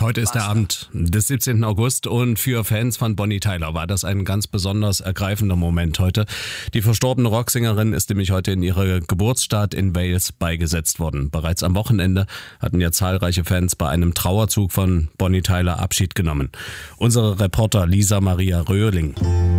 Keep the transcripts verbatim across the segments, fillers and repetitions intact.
Heute ist der Abend des siebzehnten August und für Fans von Bonnie Tyler war das ein ganz besonders ergreifender Moment heute. Die verstorbene Rocksängerin ist nämlich heute in ihre Geburtsstadt in Wales beigesetzt worden. Bereits am Wochenende hatten ja zahlreiche Fans bei einem Trauerzug von Bonnie Tyler Abschied genommen. Unsere Reporter Lisa Maria Röhling.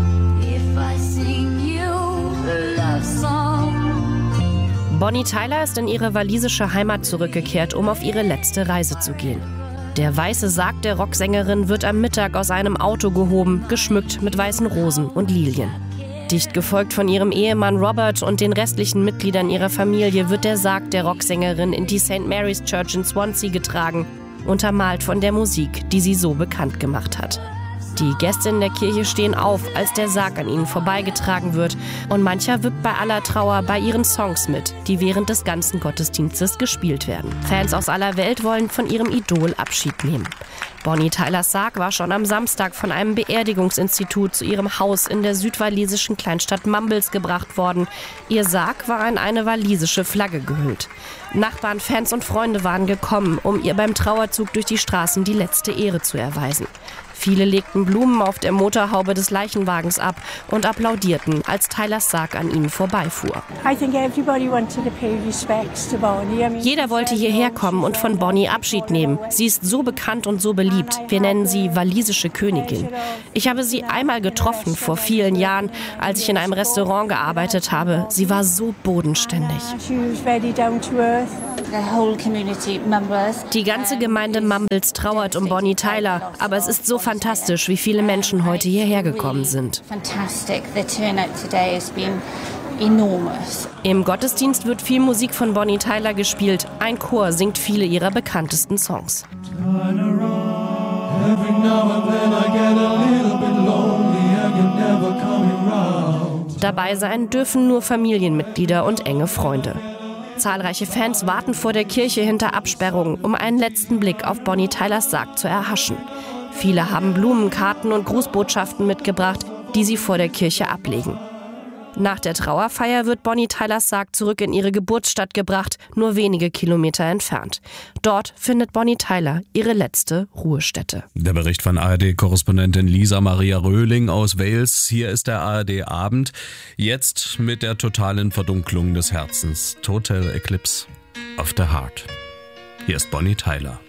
Bonnie Tyler ist in ihre walisische Heimat zurückgekehrt, um auf ihre letzte Reise zu gehen. Der weiße Sarg der Rocksängerin wird am Mittag aus einem Auto gehoben, geschmückt mit weißen Rosen und Lilien. Dicht gefolgt von ihrem Ehemann Robert und den restlichen Mitgliedern ihrer Familie wird der Sarg der Rocksängerin in die Saint Mary's Church in Swansea getragen, untermalt von der Musik, die sie so bekannt gemacht hat. Die Gäste in der Kirche stehen auf, als der Sarg an ihnen vorbeigetragen wird. Und mancher wippt bei aller Trauer bei ihren Songs mit, die während des ganzen Gottesdienstes gespielt werden. Fans aus aller Welt wollen von ihrem Idol Abschied nehmen. Bonnie Tylers Sarg war schon am Samstag von einem Beerdigungsinstitut zu ihrem Haus in der südwalisischen Kleinstadt Mumbles gebracht worden. Ihr Sarg war in eine walisische Flagge gehüllt. Nachbarn, Fans und Freunde waren gekommen, um ihr beim Trauerzug durch die Straßen die letzte Ehre zu erweisen. Viele legten Blumen auf der Motorhaube des Leichenwagens ab und applaudierten, als Tylers Sarg an ihnen vorbeifuhr. Jeder wollte hierher kommen und von Bonnie Abschied nehmen. Sie ist so bekannt und so beliebt. Wir nennen sie walisische Königin. Ich habe sie einmal getroffen, vor vielen Jahren, als ich in einem Restaurant gearbeitet habe. Sie war so bodenständig. Die ganze Gemeinde Mumbles trauert um Bonnie Tyler, aber es ist so fantastisch, wie viele Menschen heute hierher gekommen sind. Im Gottesdienst wird viel Musik von Bonnie Tyler gespielt. Ein Chor singt viele ihrer bekanntesten Songs. Dabei sein dürfen nur Familienmitglieder und enge Freunde. Zahlreiche Fans warten vor der Kirche hinter Absperrungen, um einen letzten Blick auf Bonnie Tylers Sarg zu erhaschen. Viele haben Blumenkarten und Grußbotschaften mitgebracht, die sie vor der Kirche ablegen. Nach der Trauerfeier wird Bonnie Tylers Sarg zurück in ihre Geburtsstadt gebracht, nur wenige Kilometer entfernt. Dort findet Bonnie Tyler ihre letzte Ruhestätte. Der Bericht von A R D-Korrespondentin Lisa Maria Röhling aus Wales. Hier ist der A R D-Abend. Jetzt mit der totalen Verdunklung des Herzens. Total Eclipse of the Heart. Hier ist Bonnie Tyler.